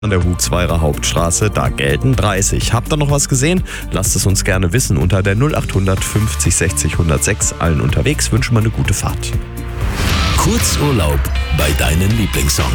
An der Hugzweiler Hauptstraße, da gelten 30. Habt ihr noch was gesehen? Lasst es uns gerne wissen unter der 0800 50 60 106. Allen unterwegs wünschen wir eine gute Fahrt. Kurzurlaub bei deinen Lieblingssongs.